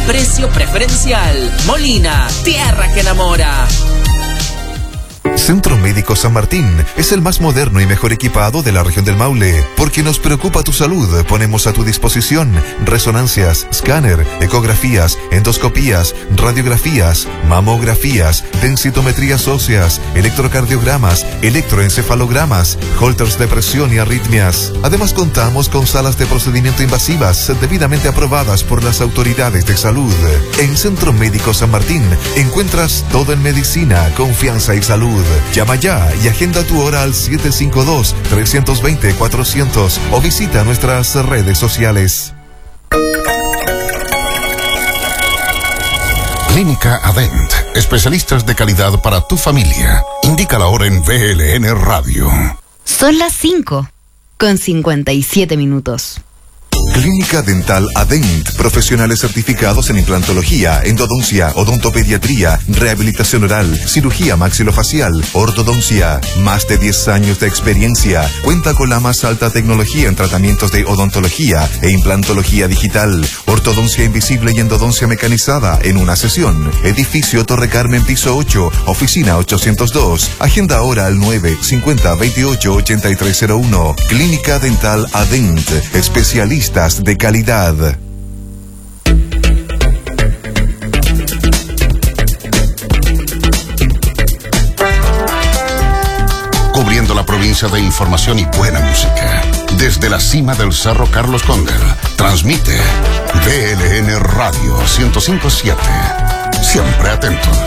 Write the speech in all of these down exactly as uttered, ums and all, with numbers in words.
precio preferencial. Molina, tierra que enamora. Centro Médico San Martín es el más moderno y mejor equipado de la región del Maule. Porque nos preocupa tu salud, ponemos a tu disposición resonancias, escáner, ecografías, endoscopías, radiografías, mamografías, densitometrías óseas, electrocardiogramas, electroencefalogramas, holters de presión y arritmias. Además contamos con salas de procedimiento invasivas debidamente aprobadas por las autoridades de salud. En Centro Médico San Martín encuentras todo en medicina, confianza y salud. Llama ya y agenda tu hora al siete cinco dos, tres dos cero, cuatrocientos o visita nuestras redes sociales. Clínica Adent, especialistas de calidad para tu familia. Indica la hora en V L N Radio. Son las cinco, con cincuenta y siete minutos. Clínica Dental Adent, profesionales certificados en implantología, endodoncia, odontopediatría, rehabilitación oral, cirugía maxilofacial, ortodoncia. Más de diez años de experiencia. Cuenta con la más alta tecnología en tratamientos de odontología e implantología digital, ortodoncia invisible y endodoncia mecanizada en una sesión. Edificio Torre Carmen, piso ocho, oficina ochocientos dos. Agenda ahora al nueve cincuenta, veintiocho, ochenta y tres cero uno. Clínica Dental Adent, especialistas de calidad. Cubriendo la provincia de información y buena música. Desde la cima del Cerro Carlos Cóndel, transmite V L N Radio ciento cinco punto siete. Siempre atentos.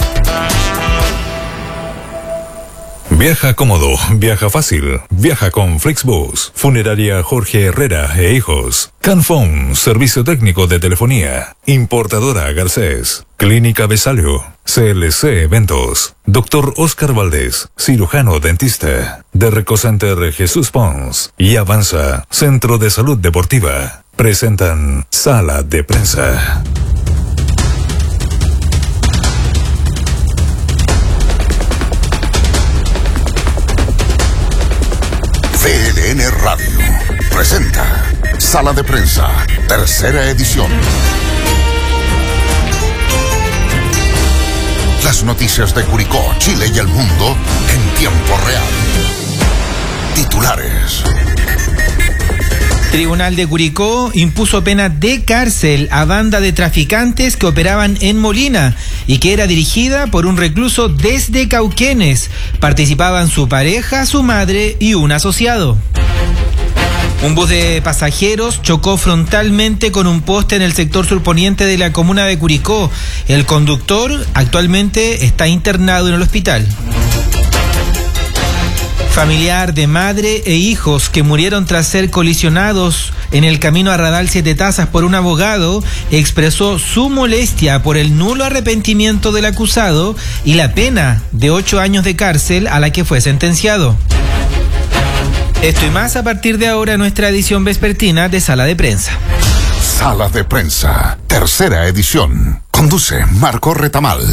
Viaja cómodo, viaja fácil, viaja con Flixbus, Funeraria Jorge Herrera e Hijos, Canfón, Servicio Técnico de Telefonía, Importadora Garcés, Clínica Besalio, C L C Eventos, Doctor Oscar Valdés, Cirujano Dentista, Derreco Center Jesús Pons y Avanza, Centro de Salud Deportiva, presentan Sala de Prensa. V L N Radio presenta Sala de Prensa, tercera edición. Las noticias de Curicó, Chile y el mundo en tiempo real. Titulares. Tribunal de Curicó impuso pena de cárcel a banda de traficantes que operaban en Molina y que era dirigida por un recluso desde Cauquenes. Participaban su pareja, su madre y un asociado. Un bus de pasajeros chocó frontalmente con un poste en el sector surponiente de la comuna de Curicó. El conductor actualmente está internado en el hospital. Familiar de madre e hijos que murieron tras ser colisionados en el camino a Radal Siete Tazas por un abogado expresó su molestia por el nulo arrepentimiento del acusado y la pena de ocho años de cárcel a la que fue sentenciado. Esto y más a partir de ahora en nuestra edición vespertina de Sala de Prensa. Sala de Prensa, tercera edición. Conduce Marco Retamal.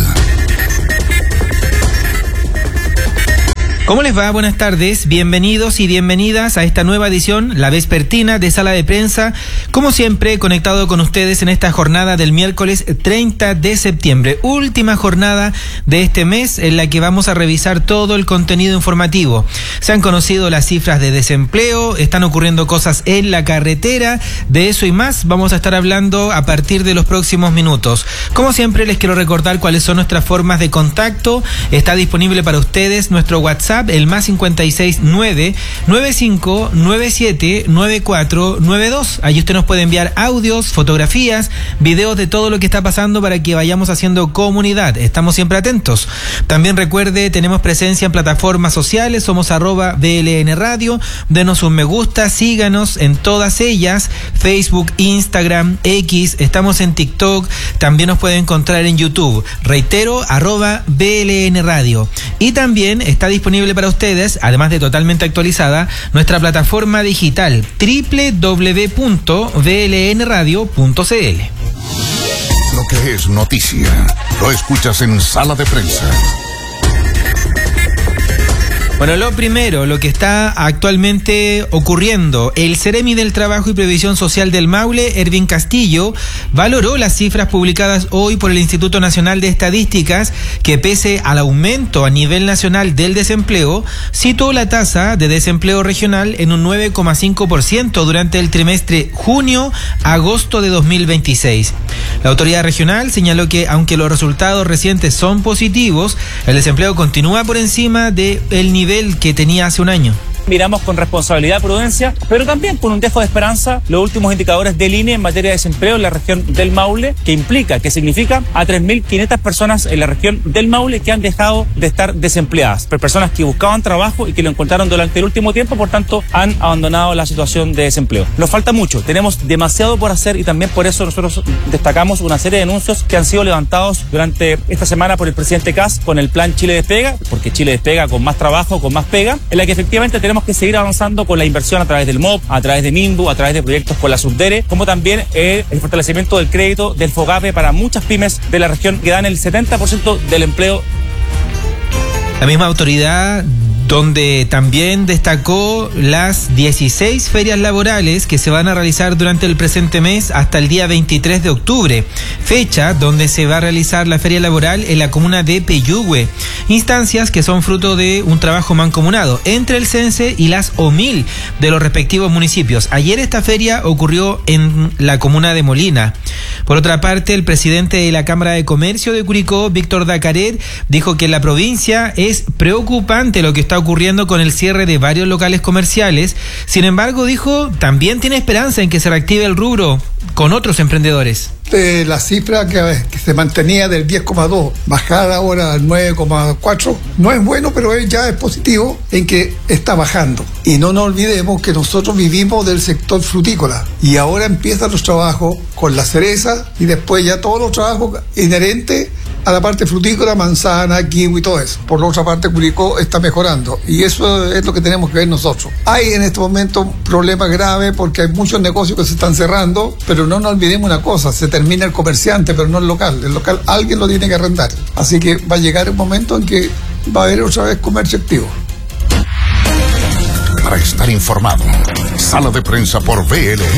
¿Cómo les va? Buenas tardes, bienvenidos y bienvenidas a esta nueva edición, la vespertina de Sala de Prensa, como siempre conectado con ustedes en esta jornada del miércoles treinta de septiembre, última jornada de este mes en la que vamos a revisar todo el contenido informativo. Se han conocido las cifras de desempleo, están ocurriendo cosas en la carretera, de eso y más vamos a estar hablando a partir de los próximos minutos. Como siempre les quiero recordar cuáles son nuestras formas de contacto, está disponible para ustedes nuestro WhatsApp, el más cincuenta y seis nueve, nueve cinco nueve siete, nueve cuatro nueve dos. Ahí usted nos puede enviar audios, fotografías, videos de todo lo que está pasando para que vayamos haciendo comunidad. Estamos siempre atentos. También recuerde, tenemos presencia en plataformas sociales, somos arroba V L N Radio. Denos un me gusta, síganos en todas ellas, Facebook, Instagram, X, estamos en TikTok, también nos puede encontrar en YouTube. Reitero, arroba V L N Radio. Y también está disponible para ustedes, además de totalmente actualizada, nuestra plataforma digital doble u doble u doble u punto v l n radio punto c l. Lo que es noticia, lo escuchas en Sala de Prensa. Bueno, lo primero, lo que está actualmente ocurriendo, el Ceremi del Trabajo y Previsión Social del Maule, Ervin Castillo, valoró las cifras publicadas hoy por el Instituto Nacional de Estadísticas, que pese al aumento a nivel nacional del desempleo, situó la tasa de desempleo regional en un nueve coma cinco por ciento durante el trimestre junio-agosto de dos mil veintiséis. La autoridad regional señaló que, aunque los resultados recientes son positivos, el desempleo continúa por encima del nivel que tenía hace un año. Miramos con responsabilidad, prudencia, pero también con un dejo de esperanza los últimos indicadores del I N E en materia de desempleo en la región del Maule, que implica, que significa a tres mil quinientas personas en la región del Maule que han dejado de estar desempleadas, personas que buscaban trabajo y que lo encontraron durante el último tiempo, por tanto han abandonado la situación de desempleo. Nos falta mucho, tenemos demasiado por hacer y también por eso nosotros destacamos una serie de denuncios que han sido levantados durante esta semana por el presidente Kast con el plan Chile Despega, porque Chile despega con más trabajo, con más pega, en la que efectivamente tenemos que seguir avanzando con la inversión a través del M O P, a través de MINDU, a través de proyectos con la Subdere, como también eh, el fortalecimiento del crédito del FOGAPE para muchas pymes de la región que dan el setenta por ciento del empleo. La misma autoridad donde también destacó las dieciséis ferias laborales que se van a realizar durante el presente mes hasta el día veintitrés de octubre, fecha donde se va a realizar la feria laboral en la comuna de Peyúgue, instancias que son fruto de un trabajo mancomunado entre el CENSE y las O M I L de los respectivos municipios. Ayer esta feria ocurrió en la comuna de Molina. Por otra parte, el presidente de la Cámara de Comercio de Curicó, Víctor Dacaret, dijo que en la provincia es preocupante lo que está ocurriendo con el cierre de varios locales comerciales. Sin embargo, dijo, también tiene esperanza en que se reactive el rubro con otros emprendedores. De la cifra que, que se mantenía del diez coma dos, bajada ahora al nueve coma cuatro, no es bueno, pero ya es positivo en que está bajando. Y no nos olvidemos que nosotros vivimos del sector frutícola y ahora empiezan los trabajos con la cereza y después ya todos los trabajos inherentes a la parte frutícola, manzana, kiwi y todo eso. Por la otra parte, Curicó está mejorando y eso es lo que tenemos que ver nosotros. Hay en este momento un problema grave porque hay muchos negocios que se están cerrando, pero no nos olvidemos una cosa, se termina el comerciante, pero no el local. El local alguien lo tiene que arrendar. Así que va a llegar un momento en que va a haber otra vez comercio activo. Para estar informado, Sala de Prensa por V L